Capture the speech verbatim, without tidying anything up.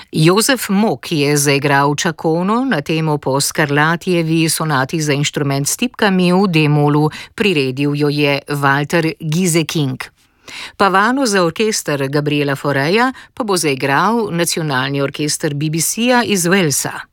Jozef Mok je zaigral Čakono na temo po Scarlattijevi sonati za inštrument s tipkami v D-molu, priredil jo je Walter Gieseking. Pavano za orkester Gabriela Faureja pa bo zaigral Nacionalni orkester B B C-ja iz Walesa.